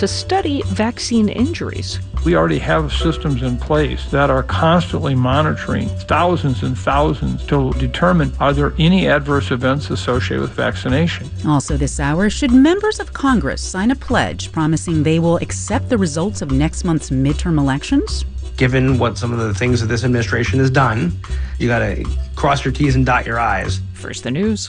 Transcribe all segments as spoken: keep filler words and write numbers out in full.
to study vaccine injuries. We already have systems in place that are constantly monitoring thousands and thousands to determine are there any adverse events associated with vaccination. Also this hour, should members of Congress sign a pledge promising they will accept the results of next month's midterm elections? Given what some of the things that this administration has done, you got to cross your T's and dot your I's. First, the news.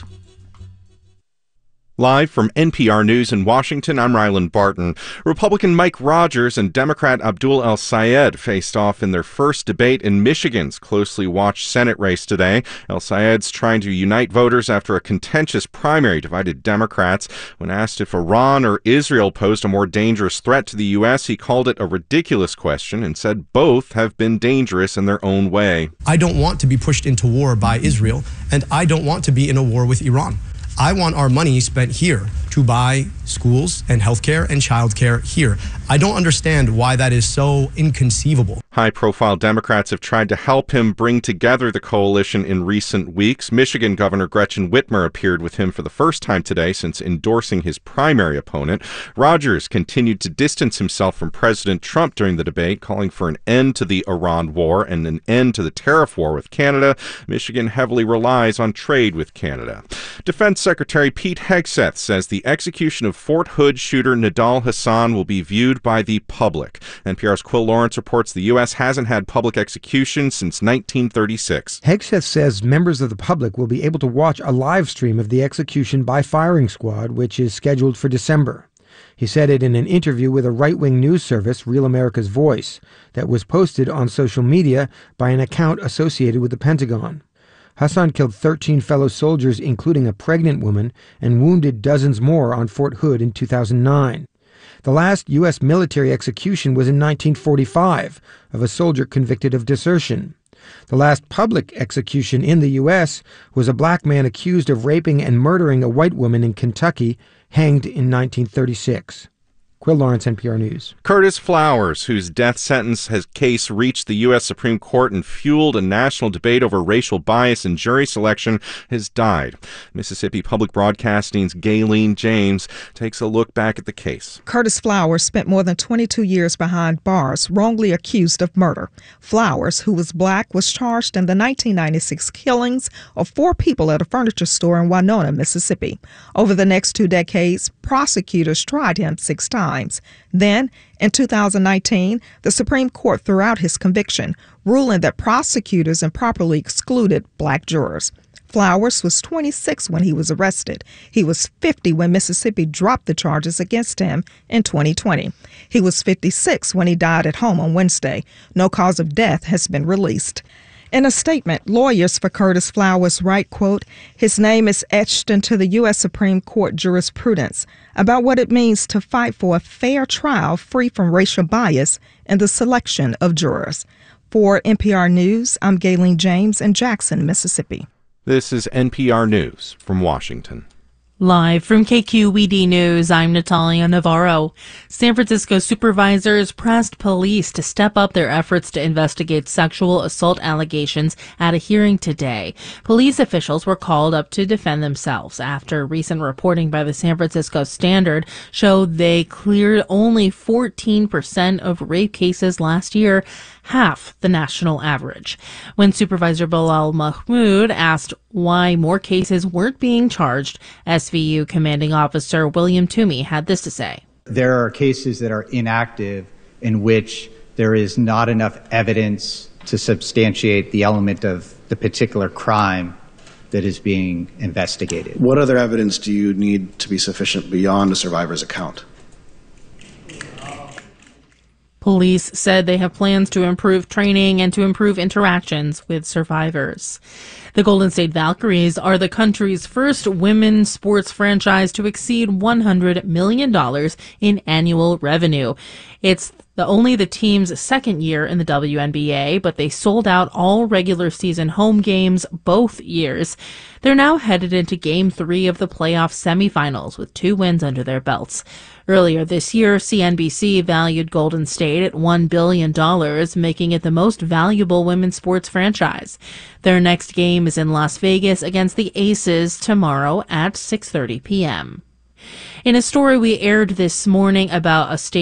Live from N P R News in Washington, I'm Ryland Barton. Republican Mike Rogers and Democrat Abdul El-Sayed faced off in their first debate in Michigan's closely watched Senate race today. El-Sayed's trying to unite voters after a contentious primary divided Democrats. When asked if Iran or Israel posed a more dangerous threat to the U S, he called it a ridiculous question and said both have been dangerous in their own way. I don't want to be pushed into war by Israel, and I don't want to be in a war with Iran. I want our money spent here to buy schools and healthcare and childcare here. I don't understand why that is so inconceivable. High-profile Democrats have tried to help him bring together the coalition in recent weeks. Michigan Governor Gretchen Whitmer appeared with him for the first time today since endorsing his primary opponent. Rogers continued to distance himself from President Trump during the debate, calling for an end to the Iran war and an end to the tariff war with Canada. Michigan heavily relies on trade with Canada. Defense Secretary Pete Hegseth says the execution of Fort Hood shooter Nidal Hasan will be viewed by the public. N P R's Quill Lawrence reports the U S hasn't had public execution since nineteen thirty-six. Hegseth says members of the public will be able to watch a live stream of the execution by firing squad, which is scheduled for December. He said it in an interview with a right-wing news service, Real America's Voice, that was posted on social media by an account associated with the Pentagon. Hasan killed thirteen fellow soldiers, including a pregnant woman, and wounded dozens more on Fort Hood in two thousand nine. The last U S military execution was in nineteen forty-five of a soldier convicted of desertion. The last public execution in the U S was a black man accused of raping and murdering a white woman in Kentucky, hanged in nineteen thirty-six. Quill Lawrence, N P R News. Curtis Flowers, whose death sentence has case reached the U S Supreme Court and fueled a national debate over racial bias in jury selection, has died. Mississippi Public Broadcasting's Gayleen James takes a look back at the case. Curtis Flowers spent more than twenty-two years behind bars, wrongly accused of murder. Flowers, who was black, was charged in the nineteen ninety-six killings of four people at a furniture store in Winona, Mississippi. Over the next two decades, prosecutors tried him six times. Then, in two thousand nineteen, the Supreme Court threw out his conviction, ruling that prosecutors improperly excluded black jurors. Flowers was twenty-six when he was arrested. He was fifty when Mississippi dropped the charges against him in twenty twenty. He was fifty-six when he died at home on Wednesday. No cause of death has been released. In a statement, lawyers for Curtis Flowers write, quote, "His name is etched into the U S Supreme Court jurisprudence about what it means to fight for a fair trial free from racial bias in the selection of jurors." For N P R News, I'm Gayleen James in Jackson, Mississippi. This is N P R News from Washington. Live from K Q E D News, I'm Natalia Navarro. San Francisco supervisors pressed police to step up their efforts to investigate sexual assault allegations at a hearing today. Police officials were called up to defend themselves after recent reporting by the San Francisco Standard showed they cleared only fourteen percent of rape cases last year, half the national average. When Supervisor Bilal Mahmoud asked why more cases weren't being charged, S V U Commanding Officer William Toomey had this to say. There are cases that are inactive in which there is not enough evidence to substantiate the element of the particular crime that is being investigated. What other evidence do you need to be sufficient beyond a survivor's account? Police said they have plans to improve training and to improve interactions with survivors. The Golden State Valkyries are the country's first women's sports franchise to exceed one hundred million dollars in annual revenue. It's the only the team's second year in the W N B A, but they sold out all regular season home games both years. They're now headed into Game three of the playoff semifinals with two wins under their belts. Earlier this year, C N B C valued Golden State at one billion dollars, making it the most valuable women's sports franchise. Their next game is in Las Vegas against the Aces tomorrow at six thirty p.m. In a story we aired this morning about a state